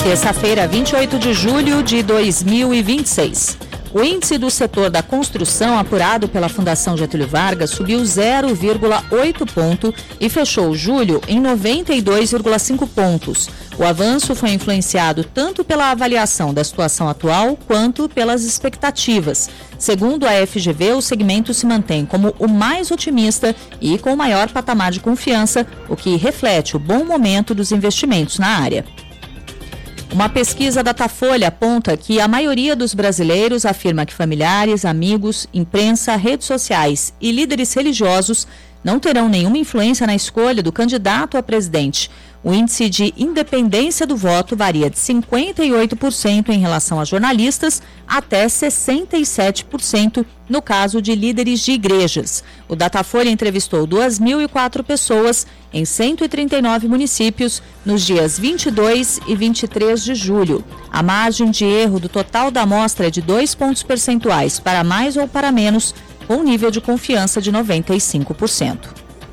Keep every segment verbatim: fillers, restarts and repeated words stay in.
Terça-feira, vinte e oito de julho de dois mil e vinte e seis. O índice do setor da construção apurado pela Fundação Getúlio Vargas subiu zero vírgula oito ponto e fechou julho em noventa e dois vírgula cinco pontos. O avanço foi influenciado tanto pela avaliação da situação atual quanto pelas expectativas. Segundo a F G V, o segmento se mantém como o mais otimista e com o maior patamar de confiança, o que reflete o bom momento dos investimentos na área. Uma pesquisa Datafolha aponta que a maioria dos brasileiros afirma que familiares, amigos, imprensa, redes sociais e líderes religiosos não terão nenhuma influência na escolha do candidato a presidente. O índice de independência do voto varia de cinquenta e oito por cento em relação a jornalistas até sessenta e sete por cento no caso de líderes de igrejas. O Datafolha entrevistou duas mil e quatro pessoas em cento e trinta e nove municípios nos dias vinte e dois e vinte e três de julho. A margem de erro do total da amostra é de dois pontos percentuais para mais ou para menos, com nível de confiança de noventa e cinco por cento.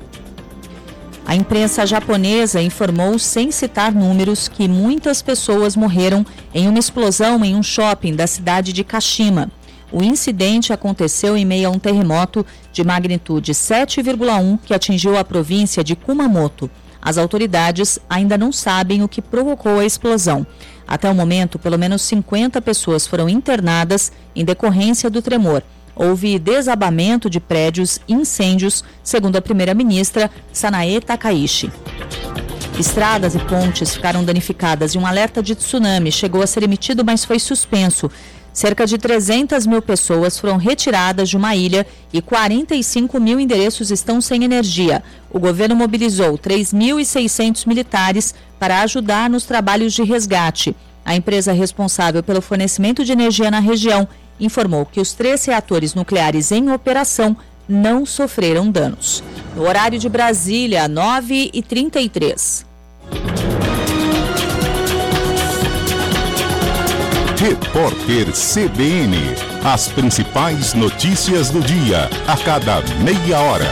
A imprensa japonesa informou, sem citar números, que muitas pessoas morreram em uma explosão em um shopping da cidade de Kashima. O incidente aconteceu em meio a um terremoto de magnitude sete vírgula um que atingiu a província de Kumamoto. As autoridades ainda não sabem o que provocou a explosão. Até o momento, pelo menos cinquenta pessoas foram internadas em decorrência do tremor. Houve desabamento de prédios e incêndios, segundo a primeira-ministra Sanae Takaichi. Estradas e pontes ficaram danificadas e um alerta de tsunami chegou a ser emitido, mas foi suspenso. Cerca de trezentas mil pessoas foram retiradas de uma ilha e quarenta e cinco mil endereços estão sem energia. O governo mobilizou três mil e seiscentos militares para ajudar nos trabalhos de resgate. A empresa responsável pelo fornecimento de energia na região informou que os três reatores nucleares em operação não sofreram danos. No horário de Brasília, nove e trinta e três. Repórter C B N. As principais notícias do dia, a cada meia hora.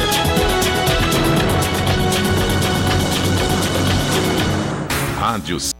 Rádio